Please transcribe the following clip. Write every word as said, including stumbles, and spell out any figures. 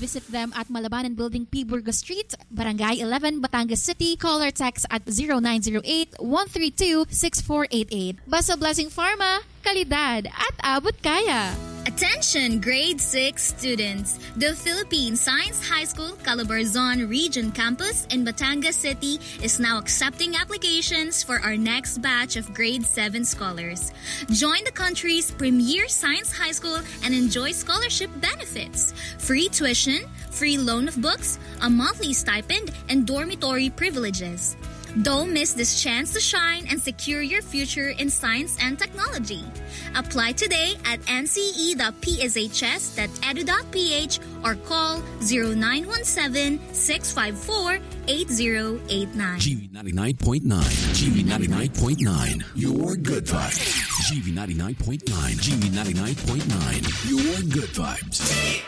visit them at Malabanan Building, P. Burgos Street, Barangay eleven, Batangas City. Call or text at zero nine zero eight, one three two, six four eight eight. Basta Blessing Pharma, kalidad at abot kaya. Attention grade six students. The Philippine Science High School Calabarzon Region Campus in Batangas City is now accepting applications for our next batch of grade seven scholars. Join the country's premier science high school and enjoy scholarship benefits, free tuition, free loan of books, a monthly stipend, and dormitory privileges. Don't miss this chance to shine and secure your future in science and technology. Apply today at n c e dot p s h s dot e d u dot p h or call zero nine one seven, six five four, eight zero eight nine. G V ninety-nine point nine. G V ninety-nine point nine. Your good vibes. G V ninety-nine point nine. G V ninety-nine point nine. Your good vibes.